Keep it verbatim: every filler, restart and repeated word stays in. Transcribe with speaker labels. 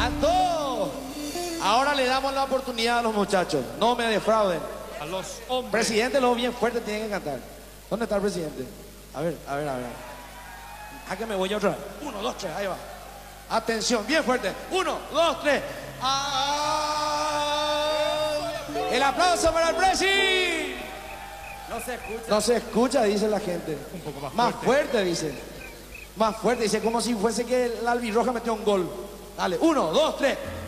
Speaker 1: Cantó. Ahora le damos la oportunidad a los muchachos. No me defrauden.
Speaker 2: A los hombres.
Speaker 1: Presidente, lo bien fuerte tienen que cantar. ¿Dónde está el presidente? A ver, a ver, a ver. ¿A que me voy otra vez? Uno, dos, tres, ahí va. Atención, bien fuerte. Uno, dos, tres. ¡Ah! El aplauso para el presi.
Speaker 3: No se escucha.
Speaker 1: No se escucha, dice la gente.
Speaker 2: Un poco más,
Speaker 1: Más
Speaker 2: fuerte.
Speaker 1: fuerte, dice. Más fuerte, dice, como si fuese que la albirroja metió un gol. Dale, uno, dos, tres.